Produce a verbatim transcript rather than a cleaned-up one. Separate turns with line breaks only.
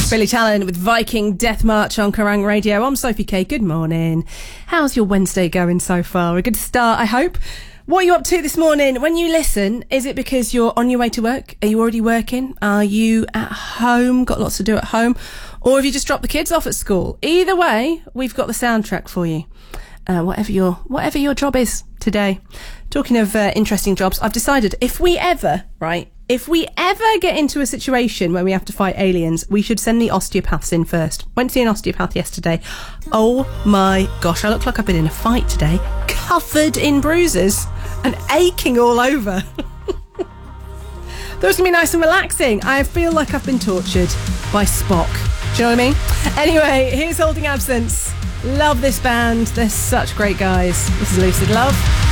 Billy Talent with Viking Death March on Kerrang Radio. I'm Sophie K. Good morning. How's your Wednesday going so far? A good start, I hope. What are you up to this morning? When you listen, is it because you're on your way to work? Are you already working? Are you at home? Got lots to do at home? Or have you just dropped the kids off at school? Either way, we've got the soundtrack for you. Uh, whatever your whatever your job is today. Talking of uh, interesting jobs, I've decided if we ever, right, if we ever get into a situation where we have to fight aliens, we should send the osteopaths in first. Went to see an osteopath yesterday. Oh my gosh, I look like I've been in a fight today. Covered in bruises and aching all over. Those can be nice and relaxing. I feel like I've been tortured by Spock. Do you know what I mean? Anyway, here's Holding Absence. Love this band. They're such great guys. This is Lucid Love.